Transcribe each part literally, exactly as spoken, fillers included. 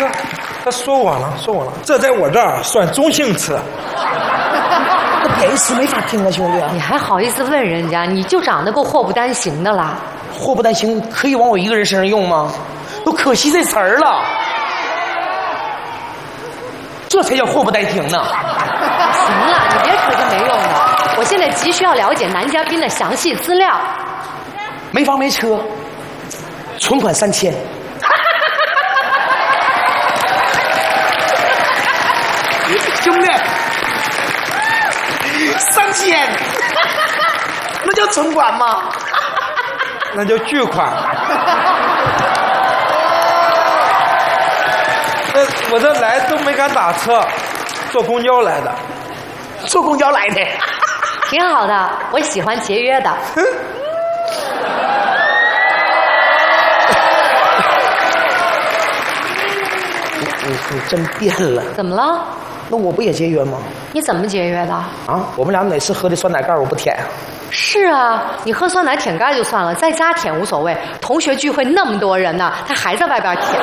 哥，他说我了，说我了，这在我这儿算中性词。 那别词没法听啊，兄弟。 你还好意思问人家？你就长得够祸不单行的了。 祸不单行可以往我一个人身上用吗？都可惜这词儿了，这才叫祸不单行呢。 行了，你别扯这没用的。我现在急需要了解男嘉宾的详细资料。 没房没车，存款三千。兄弟，三千，那叫存款吗？ 那叫巨款。那我这来都没敢打车，坐公交来的。 坐公交来的， 挺好的，我喜欢节约的。 你你真变了。 怎么了？ 那我不也节约吗？ 你怎么节约的？ 啊，我们俩每次喝的酸奶盖我不舔啊。 是啊，你喝酸奶舔盖就算了，在家舔无所谓。同学聚会那么多人呢，他还在外边舔。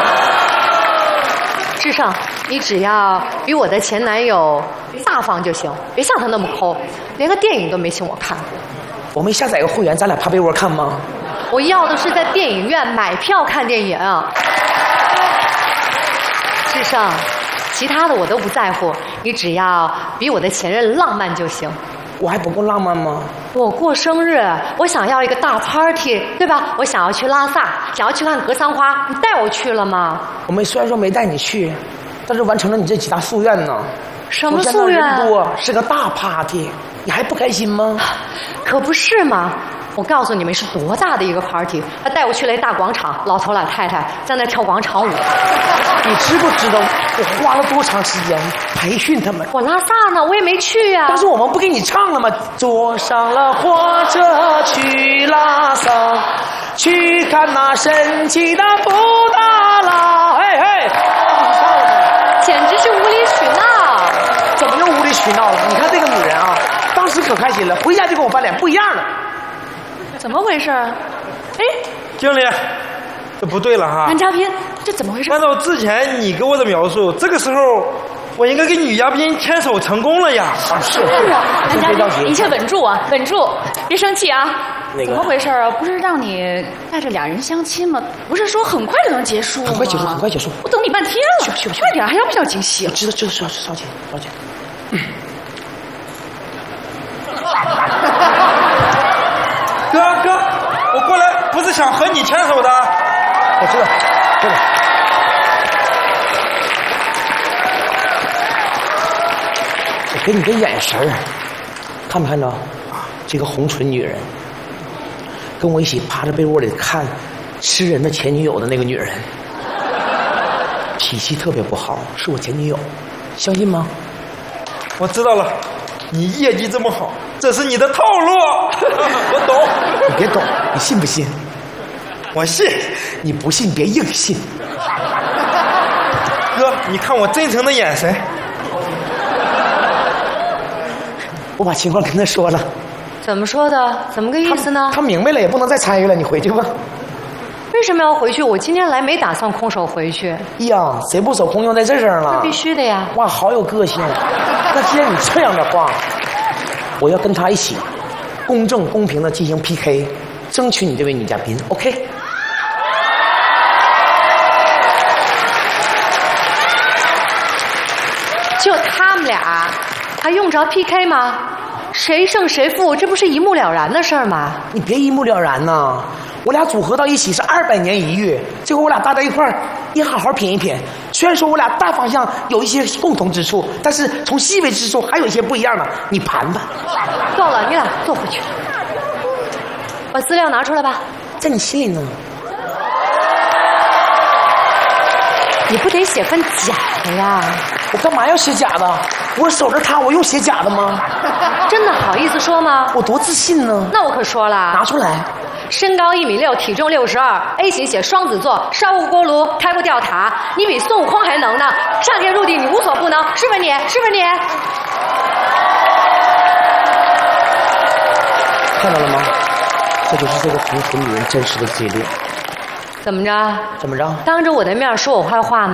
志胜，你只要比我的前男友大方就行，别像他那么抠，连个电影都没请我看过。 我没下载个会员，咱俩趴被窝看吗？ 我要的是在电影院买票看电影。志胜，其他的我都不在乎，你只要比我的前任浪漫就行。 我还不够浪漫吗？ 我过生日，我想要一个大 party， 对吧？我想要去拉萨，想要去看格桑花，你带我去了吗？ 我们虽然说没带你去，但是完成了你这几大夙愿呢。 什么夙愿？ 人多，是个大 party， 你还不开心吗？ 可不是嘛！我告诉你们是多大的一个 party， 他带我去了一大广场，老头老太太在那跳广场舞。 你知不知道我花了多长时间培训他们？ 我拉萨呢，我也没去呀、啊。 但是我们不给你唱了吗？坐上了火车去拉萨，去看那神奇的布达拉。嘿嘿， 简直是无理取闹！ 怎么又无理取闹了？你看这个女人啊，当时可开心了，回家就跟我翻脸，不一样了。 怎么回事？哎， 经理，这不对了哈！ 男嘉宾，这怎么回事？ 按照之前你给我的描述，这个时候我应该跟女嘉宾牵手成功了呀！ 啊，是是啊，男嘉别着急宾，一切稳住啊，稳住，别生气啊！ 那个怎么回事啊？不是让你带着俩人相亲吗？不是说很快就能结束吗？ 很快结束，很快结束。 我等你半天了， 去去去快点，还要不要惊喜？ 知道知道知道，稍紧稍紧。嗯哥哥，我过来不是想和你牵手的。 我知道，知道。我给你个眼神儿，看没看着？这个红唇女人，跟我一起趴在被窝里看吃人的前女友的那个女人，脾气特别不好，是我前女友，相信吗？ 我知道了，你业绩这么好，这是你的套路。我懂。 你别懂，你信不信？ 我信。 你不信别硬信。 哥，你看我真诚的眼神。 我把情况跟他说了。 怎么说的？怎么个意思呢？ 他, 他明白了，也不能再参与了，你回去吧。 为什么要回去？我今天来没打算空手回去。 呀，谁不手空用在这上了？ 必须的呀！ 哇，好有个性。那既然你这样的话，我要跟他一起公正公平的进行 P K， 争取你这位女嘉宾 ，OK？ 就他们俩，还用着 P K 吗？谁胜谁负，这不是一目了然的事儿吗？ 你别一目了然呐！我俩组合到一起是二百年一遇，这回我俩搭在一块儿，你好好品一品。虽然说我俩大方向有一些共同之处，但是从细微之处还有一些不一样的，你盘盘。 够了，你俩坐回去。把资料拿出来吧。 在你心里呢。 你不得写份假的呀？ 我干嘛要写假的？我守着他，我用写假的吗？ 真的好意思说吗？ 我多自信呢！ 那我可说了， 拿出来。 身高一米六，体重六十二 ，A 型血，双子座，烧过锅炉，开过吊塔，你比孙悟空还能呢！上天入地，你无所不能，是不是你？是不是你？ 看到了吗？这就是这个红唇女人真实的嘴脸。 怎么着？ 怎么着？ 当着我的面说我坏话吗？